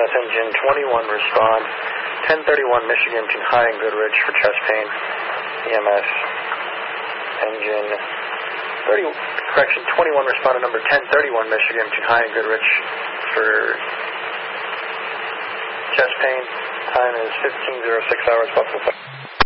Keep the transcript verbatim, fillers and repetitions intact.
S engine twenty-one respond. ten thirty-one Michigan to High and Goodrich for chest pain. E M S engine thirty, correction, twenty-one respond to number ten thirty-one Michigan to High and Goodrich for chest pain. Time is fifteen oh six hours, Buffalo.